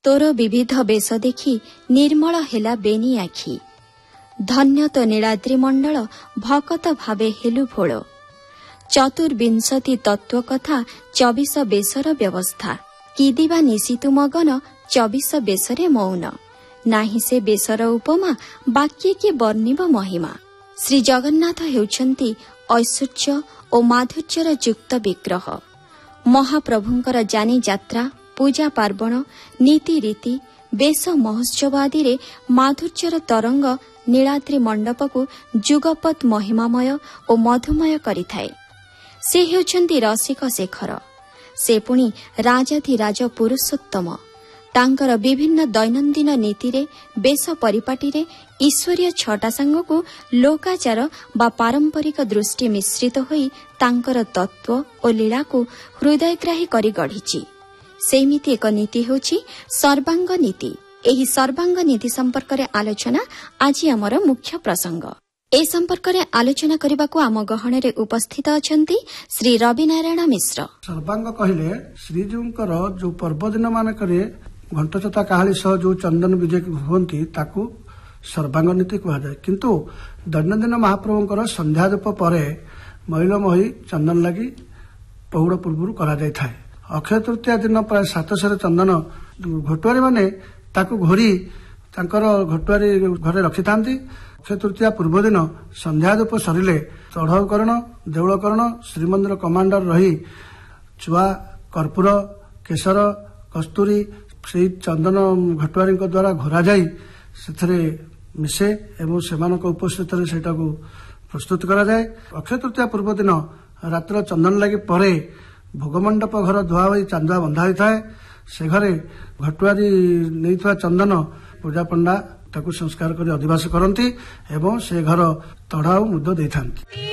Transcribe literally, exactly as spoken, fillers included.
तोर विविध बेश देखि निर्मल हेला बेनी आखि धन्य तो नीलाद्रि मंडल भकत भावे हेलु भोल चतुर्विंशति तत्व कथा चौबीस बेशर व्यवस्था किदिबा निशितु मगन चौबीस बेशरे मौन नाही से बेशर उपमा वाक्य के वर्णिब महिमा। श्री जगन्नाथ हेउछन्ति ऐश्वर्य ओ माधुर्यर युक्त विग्रह। महाप्रभुंकर जानी यात्रा पूजा पार्वण नीति रीति बेश महोत्सव आदि रे माधुर्यर तरंग नीलाद्रि मंडप को जुगपत महिमामय और मधुमय करिथाए। से हेउछन्ति रसिक शेखर से पुणी राजाधिराज पुरुषोत्तम तांकर विभिन्न दैनन्दिन नीति रे बेश परिपाटी रे ईश्वरीय छटा सांग को लोकाचार बा पारंपरिक दृष्टि मिश्रित होई तांकर तत्व और लीला को हृदयग्राही करी गढ़िछि। सेमिति एक नीति होछि सर्वांग नीति। एही सर्वांग नीति संपर्क रे आलोचना आज आमर मुख्य प्रसंग। ए संपर्क रे आलोचना करबाको आम गहणे रे उपस्थित अछंती श्री रवि नारायण मिश्र। सर्वांग कहिले श्रीजीउंकर जो पर्व दिन मानकरे घंटचता काहाली सह जो चंदन विजय होती ताकू सर्वांग नीति कह जाए। किंतु दैनंदिन महाप्रभुंकर संध्या धूप परे महिला मही चंदन लगी पहुड़ पूर्व करा जाय थाए। अक्षय तृतीया दिन प्राय सातशह चंदन घटुआरी माने ताकू घोरी तांकर घटुआरी घरे रखि थांती। अक्षय तृतीया पूर्व दिन संध्या धूप सरिले चढ़ाउकरण देउलकरण श्रीमंदिर कमांडर रही चुआ कर्पूर केशर कस्तूरी से चंदन घटुआरी द्वारा घोरा जाई से मिसे एवं सेमानक उपस्थित सेटा को प्रस्तुत करा जाए। अक्षय तृतीया पूर्व दिन रात्र चंदन लगी परे भोगमंडप घर धुआ होई चांदुआ बंधा होता से घरे घटुआरी नहीं चंदन पूजा पंडा ताकू संस्कार कर अधिवास करती एवं से घर तढ़ाऊ मुद्द देता।